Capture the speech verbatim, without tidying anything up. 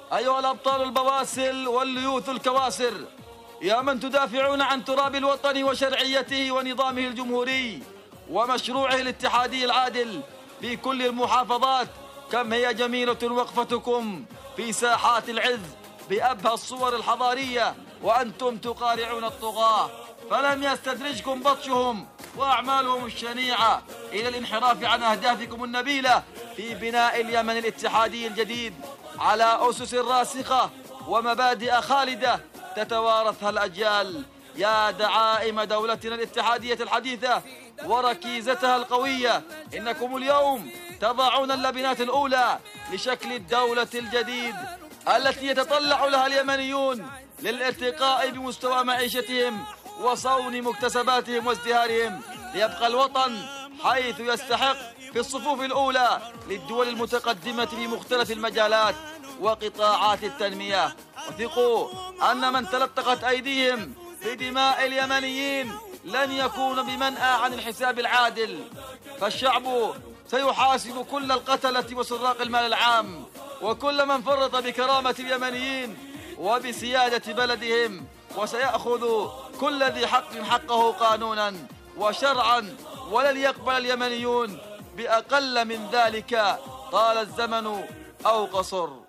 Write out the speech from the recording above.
أيها الأبطال البواسل والليوث الكواسر، يا من تدافعون عن تراب الوطن وشرعيته ونظامه الجمهوري ومشروعه الاتحادي العادل في كل المحافظات، كم هي جميلة وقفتكم في ساحات العز بأبهى الصور الحضارية وأنتم تقارعون الطغاة، فلم يستدرجكم بطشهم وأعمالهم الشنيعة إلى الانحراف عن أهدافكم النبيلة في بناء اليمن الاتحادي الجديد على أسس راسخة ومبادئ خالدة تتوارثها الأجيال. يا دعائم دولتنا الاتحادية الحديثة وركيزتها القوية، إنكم اليوم تضعون اللبنات الأولى لشكل الدولة الجديد التي يتطلع لها اليمنيون للارتقاء بمستوى معيشتهم وصون مكتسباتهم وازدهارهم، ليبقى الوطن حيث يستحق في الصفوف الأولى للدول المتقدمة في مختلف المجالات وقطاعات التنمية. وثقوا أن من تلطخت أيديهم بدماء اليمنيين لن يكون بمنأى عن الحساب العادل، فالشعب سيحاسب كل القتلة وسراق المال العام وكل من فرط بكرامة اليمنيين وبسيادة بلدهم، وسيأخذ كل ذي حق حقه قانونا وشرعا، ولن يقبل اليمنيون بأقل من ذلك طال الزمن أو قصر.